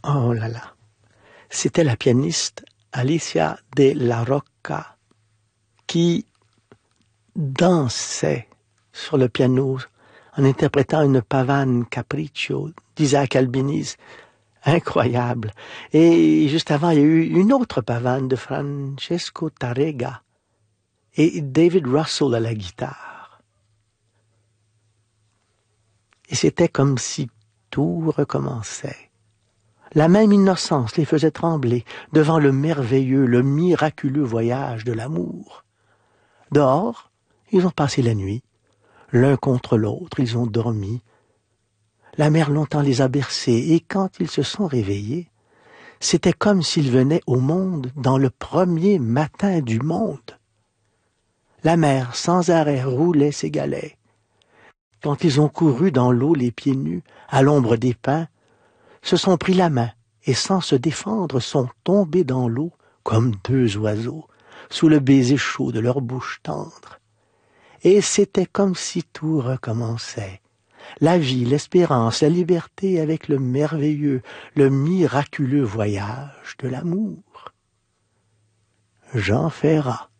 Oh là là. C'était la pianiste Alicia de la Rocca qui dansait sur le piano en interprétant une pavane capriccio d'Isaac Albéniz. Incroyable. Et juste avant, il y a eu une autre pavane de Francesco Tarrega et David Russell à la guitare. Et c'était comme si tout recommençait. La même innocence les faisait trembler devant le merveilleux, le miraculeux voyage de l'amour. Dehors, ils ont passé la nuit. L'un contre l'autre, ils ont dormi. La mer longtemps les a bercés, et quand ils se sont réveillés, c'était comme s'ils venaient au monde dans le premier matin du monde. La mer, sans arrêt, roulait ses galets. Quand ils ont couru dans l'eau les pieds nus, à l'ombre des pins, se sont pris la main et sans se défendre sont tombés dans l'eau comme deux oiseaux, sous le baiser chaud de leur bouche tendre. Et c'était comme si tout recommençait. La vie, l'espérance, la liberté avec le merveilleux, le miraculeux voyage de l'amour. Jean Ferrat.